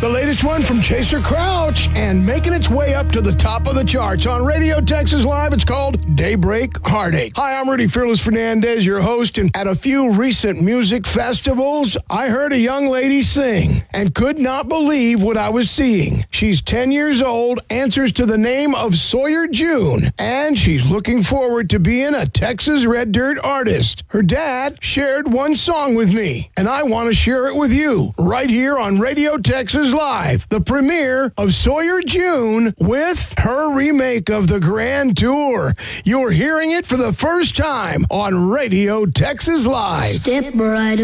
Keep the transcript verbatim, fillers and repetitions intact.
The latest one from Chaser Crouch and making its way up to the top of the charts on Radio Texas Live. It's called Daybreak Heartache. Hi, I'm Rudy Fearless Fernandez, your host, and at a few recent music festivals, I heard a young lady sing and could not believe what I was seeing. She's ten years old, answers to the name of Sawyer June, and she's looking forward to being a Texas Red Dirt artist. Her dad shared one song with me, and I want to share it with you right here on Radio Texas Live, the premiere of Sawyer June with her remake of the Grand Tour. You're hearing it for the first time on Radio Texas Live. Step right